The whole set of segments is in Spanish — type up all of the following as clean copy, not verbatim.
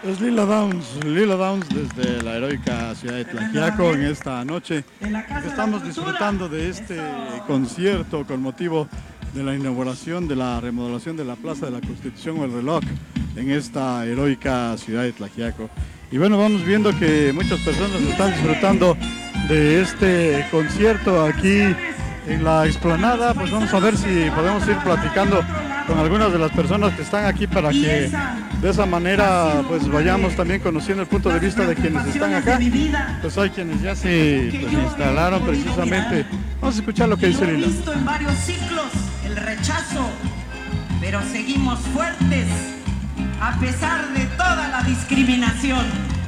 Es Lila Downs desde la heroica ciudad de Tlaxiaco en esta noche. Estamos disfrutando de este concierto con motivo de la inauguración de la remodelación de la Plaza de la Constitución o el Reloj en esta heroica ciudad de Tlaxiaco. Y bueno, vamos viendo que muchas personas están disfrutando de este concierto aquí en la explanada. Pues vamos a ver si podemos ir platicando con algunas de las personas que están aquí para que de esa manera pues vayamos también conociendo el punto de vista de quienes están acá. Pues hay quienes ya se instalaron precisamente. Vamos a escuchar lo que dice Lila. Hemos visto en varios ciclos el rechazo, pero seguimos fuertes a pesar de toda la discriminación.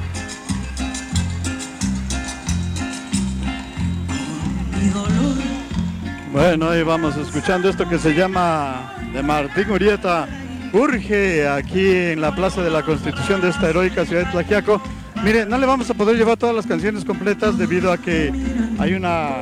Mi dolor. Bueno, ahí vamos escuchando esto que se llama de Martín Urieta, Urge, aquí en la Plaza de la Constitución de esta heroica ciudad de Tlaxiaco. Mire, no le vamos a poder llevar todas las canciones completas debido a que hay una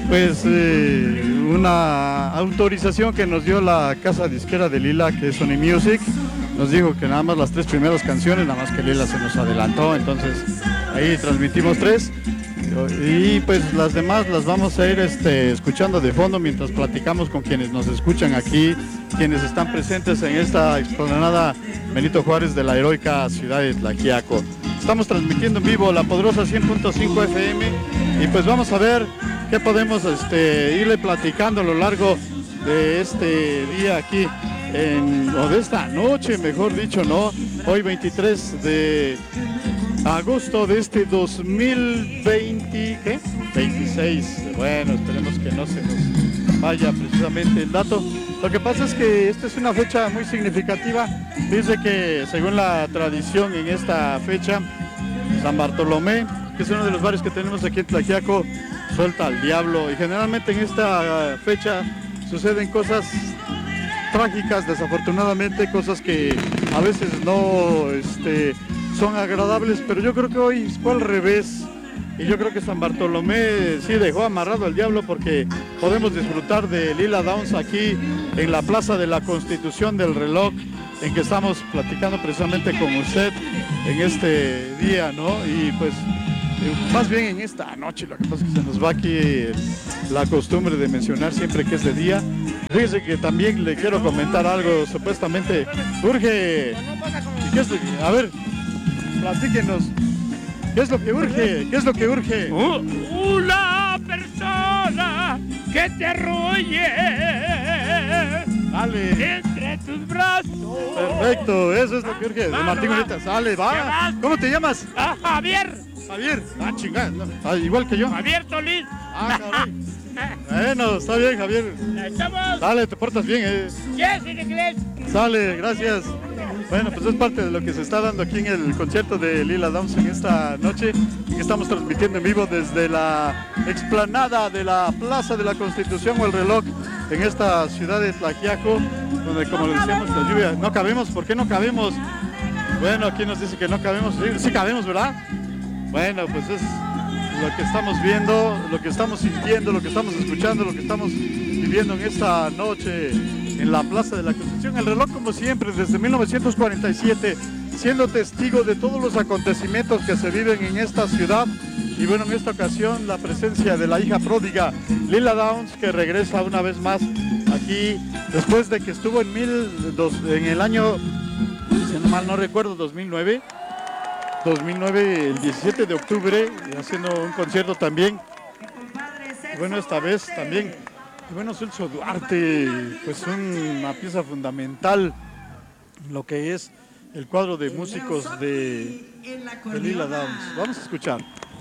autorización que nos dio la casa disquera de Lila, que es Sony Music. Nos dijo que nada más las 3 primeras canciones, nada más que Lila se nos adelantó, entonces ahí transmitimos 3. Y pues las demás las vamos a ir escuchando de fondo mientras platicamos con quienes nos escuchan aquí, quienes están presentes en esta explanada Benito Juárez de la heroica ciudad de Tlaxiaco. Estamos transmitiendo en vivo la poderosa 100.5 FM y pues vamos a ver qué podemos irle platicando a lo largo de este día aquí, o de esta noche, mejor dicho, ¿no? Hoy 23 de agosto de este 2020, ¿qué? 26. Bueno, esperemos que no se nos vaya precisamente el dato. Lo que pasa es que esta es una fecha muy significativa. Dice que según la tradición en esta fecha, San Bartolomé, que es uno de los barrios que tenemos aquí en Tlaxiaco, suelta al diablo. Y generalmente en esta fecha suceden cosas trágicas, desafortunadamente, cosas que a veces no son agradables, pero yo creo que hoy fue al revés. Y yo creo que San Bartolomé sí dejó amarrado al diablo, porque podemos disfrutar de Lila Downs aquí en la Plaza de la Constitución del Reloj, en que estamos platicando precisamente con usted en este día, ¿no? Y pues más bien en esta noche. Lo que pasa es que se nos va aquí la costumbre de mencionar siempre que es de día. Fíjese que también le quiero comentar algo, supuestamente urge. A ver, platíquenos. ¿Qué es lo que urge? ¿Qué es lo que urge? Una persona que te arrulle. Dale. Entre tus brazos. Perfecto, eso es lo que urge. De Martín Urieta, sale, va. ¿Cómo te llamas? Javier. Javier. Ah, chingada. No, igual que yo. Javier Solís. Ah, caray. Bueno, está bien, Javier. Estamos. Dale, te portas bien, Yes, en inglés. Sale, gracias. Bueno, pues es parte de lo que se está dando aquí en el concierto de Lila Downs en esta noche, y que estamos transmitiendo en vivo desde la explanada de la Plaza de la Constitución o el Reloj en esta ciudad de Tlaxiaco, donde, como le decíamos, la lluvia, no cabemos. ¿Por qué no cabemos? Bueno, aquí nos dice que no cabemos. Sí cabemos, ¿verdad? Bueno, pues es lo que estamos viendo, lo que estamos sintiendo, lo que estamos escuchando, lo que estamos viviendo en esta noche en la Plaza de la Constitución. El Reloj, como siempre, desde 1947, siendo testigo de todos los acontecimientos que se viven en esta ciudad. Y bueno, en esta ocasión la presencia de la hija pródiga Lila Downs, que regresa una vez más aquí después de que estuvo en el año, si no mal no recuerdo, 2009, el 17 de octubre, haciendo un concierto también. Y bueno, esta vez también, y bueno, Celso Duarte, pues una pieza fundamental en lo que es el cuadro de músicos de Lila Downs. Vamos a escuchar.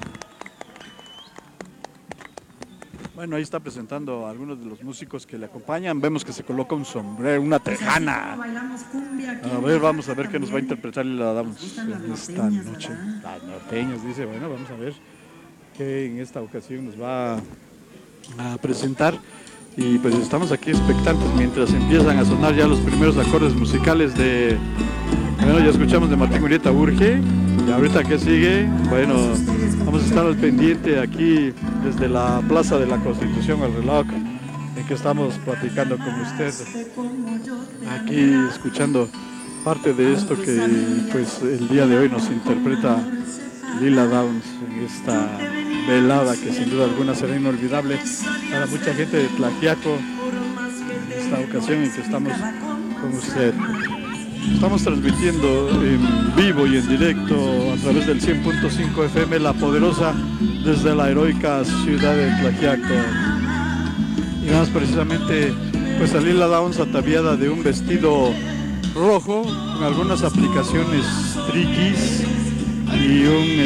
Bueno, ahí está presentando a algunos de los músicos que le acompañan. Vemos que se coloca un sombrero, una tejana. A ver, vamos a ver qué nos va a interpretar Lila Downs en esta noche. Las norteñas, dice. Bueno, vamos a ver qué en esta ocasión nos va a presentar. Y pues estamos aquí expectantes mientras empiezan a sonar ya los primeros acordes musicales de... Bueno, ya escuchamos de Martín Urieta, Urge. Y ahorita, ¿qué sigue? Bueno, vamos a estar al pendiente aquí desde la Plaza de la Constitución, el Reloj, en que estamos platicando con usted, aquí escuchando parte de esto que pues el día de hoy nos interpreta Lila Downs en esta velada que sin duda alguna será inolvidable para mucha gente de Tlaxiaco en esta ocasión en que estamos con usted. Estamos transmitiendo en vivo y en directo a través del 100.5 FM La Poderosa desde la heroica ciudad de Tlaxiaco. Y vamos precisamente pues a Lila Downs ataviada de un vestido rojo con algunas aplicaciones triquis y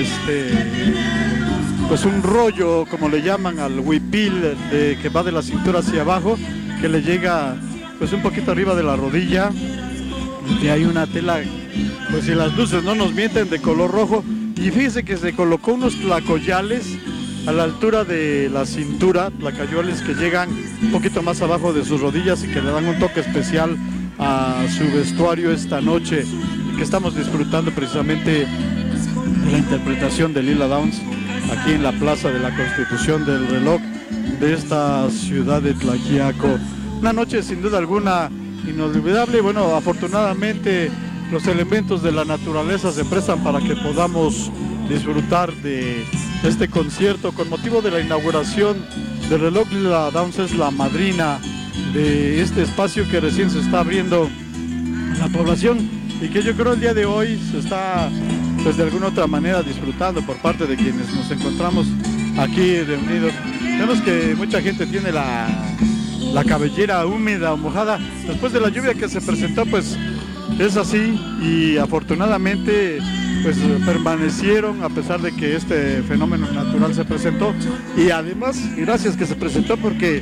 un rollo, como le llaman al huipil, que va de la cintura hacia abajo, que le llega pues un poquito arriba de la rodilla, y hay una tela, pues si las luces no nos mienten, de color rojo. Y fíjese que se colocó unos tlacoyales a la altura de la cintura, tlacoyales que llegan un poquito más abajo de sus rodillas y que le dan un toque especial a su vestuario esta noche, que estamos disfrutando precisamente de la interpretación de Lila Downs aquí en la Plaza de la Constitución del Reloj de esta ciudad de Tlaxiaco. Una noche sin duda alguna inolvidable. Bueno, afortunadamente los elementos de la naturaleza se prestan para que podamos disfrutar de este concierto con motivo de la inauguración del reloj. Lila Downs es la madrina de este espacio que recién se está abriendo a la población y que yo creo el día de hoy se está pues de alguna otra manera disfrutando por parte de quienes nos encontramos aquí reunidos. Vemos que mucha gente tiene la cabellera húmeda o mojada después de la lluvia que se presentó, pues es así, y afortunadamente pues permanecieron a pesar de que este fenómeno natural se presentó, y además gracias que se presentó porque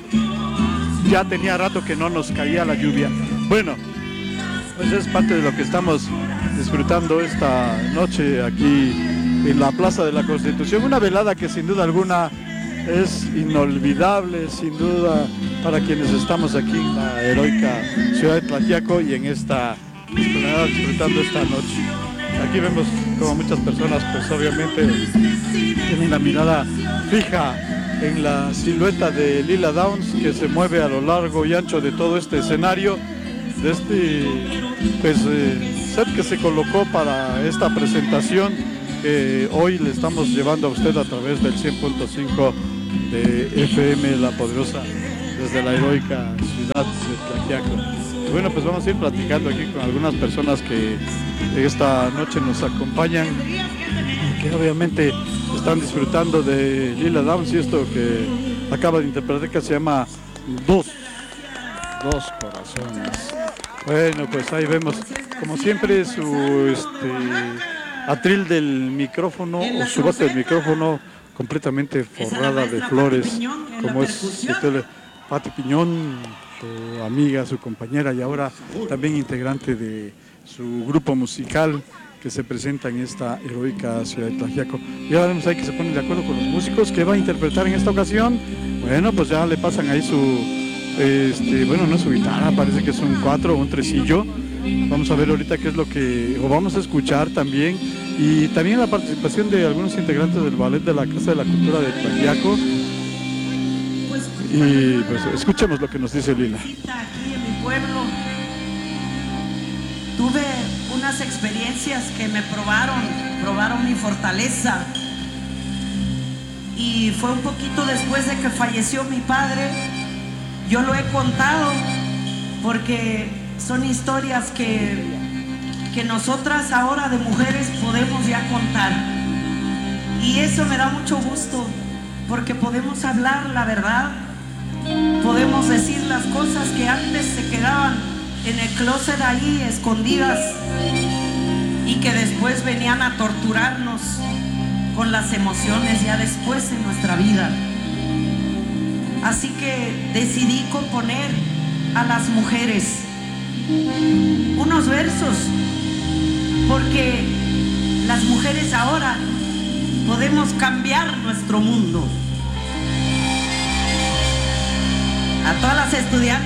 ya tenía rato que no nos caía la lluvia. Bueno, pues es parte de lo que estamos disfrutando esta noche aquí en la Plaza de la Constitución, una velada que sin duda alguna es inolvidable, sin duda, para quienes estamos aquí en la heroica ciudad de Tlaxiaco y en esta esplanada disfrutando esta noche. Aquí vemos como muchas personas pues obviamente tienen la mirada fija en la silueta de Lila Downs, que se mueve a lo largo y ancho de todo este escenario, de este pues set que se colocó para esta presentación que hoy le estamos llevando a usted a través del 100.5 de FM La Poderosa desde la heroica ciudad de Tlaxiaco. Y bueno, pues vamos a ir platicando aquí con algunas personas que esta noche nos acompañan y que obviamente están disfrutando de Lila Downs y esto que acaba de interpretar, que se llama Dos Corazones. Bueno, pues ahí vemos como siempre su atril del micrófono o su base del micrófono completamente forrada de flores, como es Pati Piñón, su amiga, su compañera y ahora también integrante de su grupo musical que se presenta en esta heroica ciudad de Tlaxiaco. Y ahora vemos ahí que se ponen de acuerdo con los músicos que va a interpretar en esta ocasión. Bueno, pues ya le pasan ahí su, bueno, no es su guitarra, parece que es un 4 o un tresillo. Vamos a ver ahorita qué es lo que, o vamos a escuchar también, y también la participación de algunos integrantes del ballet de la Casa de la Cultura de Tlaxiaco. Y pues escuchemos lo que nos dice Lila. Aquí en mi pueblo tuve unas experiencias que me probaron mi fortaleza, y fue un poquito después de que falleció mi padre. Yo lo he contado porque son historias que nosotras ahora de mujeres podemos ya contar, y eso me da mucho gusto porque podemos hablar la verdad, podemos decir las cosas que antes se quedaban en el closet ahí escondidas y que después venían a torturarnos con las emociones ya después en nuestra vida. Así que decidí componer a las mujeres unos versos, porque las mujeres ahora podemos cambiar nuestro mundo. A todas las estudiantes